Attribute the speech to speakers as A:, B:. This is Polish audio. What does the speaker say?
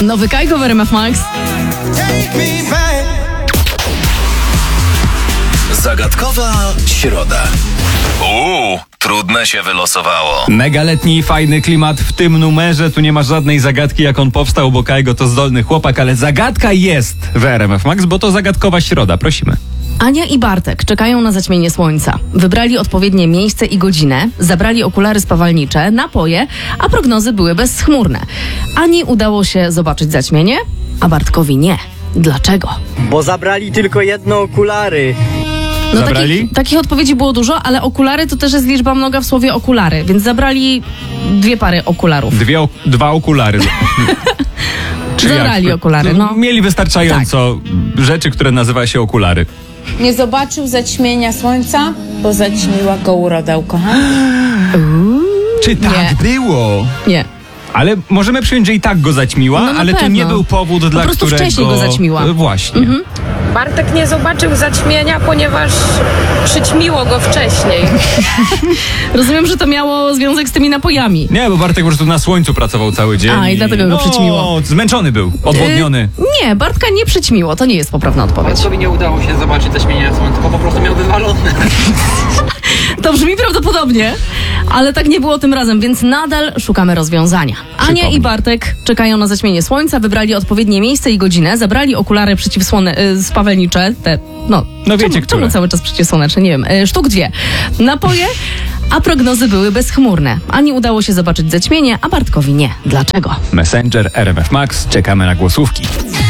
A: Nowy Kajgo w RMF Max.
B: Zagadkowa środa. Trudne się wylosowało.
C: Mega letni i fajny klimat w tym numerze. Tu nie ma żadnej zagadki, jak on powstał, bo Kajgo to zdolny chłopak, ale zagadka jest w RMF Max, bo to zagadkowa środa. Prosimy.
A: Ania i Bartek czekają na zaćmienie słońca. Wybrali odpowiednie miejsce i godzinę, zabrali okulary spawalnicze, napoje, a prognozy były bezchmurne. Ani udało się zobaczyć zaćmienie, a Bartkowi nie. Dlaczego?
D: Bo zabrali tylko jedno okulary.
A: No
C: Zabrali?
A: Takich odpowiedzi było dużo, ale okulary to też jest liczba mnoga w słowie okulary, więc zabrali 2 pary okularów.
C: 2 okulary. Czy
A: Zabrali
C: jak?
A: okulary, no.
C: Mieli wystarczająco rzeczy, które nazywa się okulary.
E: Nie zobaczył zaćmienia słońca, bo zaćmiła go uroda ukochana.
C: Czy tak było?
A: Nie.
C: Ale możemy przyjąć, że i tak go zaćmiła,
A: No na
C: ale to
A: pewno.
C: nie był powód, dla
A: prostu
C: którego...
A: wcześniej go zaćmiła.
C: Właśnie.
F: Bartek nie zobaczył zaćmienia, ponieważ przyćmiło go wcześniej.
A: Rozumiem, że to miało związek z tymi napojami.
C: Nie, bo Bartek po prostu na słońcu pracował cały dzień.
A: A, i dlatego go przyćmiło.
C: Zmęczony był, odwodniony.
A: Nie, Bartka nie przyćmiło, to nie jest poprawna odpowiedź.
G: Bartkowi nie udało się zobaczyć zaćmienia słońca, bo po prostu miał wywalone.
A: To brzmi prawdopodobnie, ale tak nie było tym razem, więc nadal szukamy rozwiązania. Ania
C: Przypomnij.
A: i Bartek czekają na zaćmienie słońca, wybrali odpowiednie miejsce i godzinę, zabrali okulary spawalnicze,
C: No wiecie,
A: czemu
C: które.
A: cały czas przeciwsłoneczne, nie wiem, sztuk 2. Napoje, a prognozy były bezchmurne. Ani udało się zobaczyć zaćmienie, a Bartkowi nie. Dlaczego?
C: Messenger, RMF Max, czekamy na głosówki.